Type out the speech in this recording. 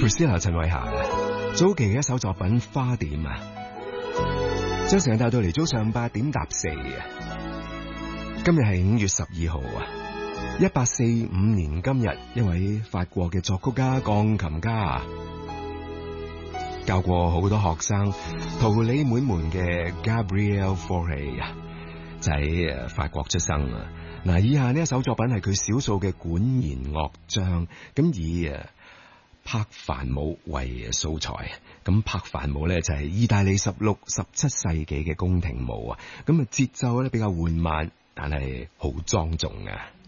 Priscilla 陳慧嫻早期嘅一首作品《花點》啊，將時間帶到嚟早上8點搭4啊。今日係5月12號啊，1845年今日，一位法國嘅作曲家、鋼琴家啊，教過好多學生桃李滿門嘅 Gabriel Fauré 啊，就喺法國出生啊。嗱，以下呢一首作品係佢少數嘅管弦樂章，咁以柏凡舞為素材。咁柏凡舞咧就係意大利16、17世紀嘅宮廷舞啊，咁啊節奏咧比較緩慢，但係好莊重啊。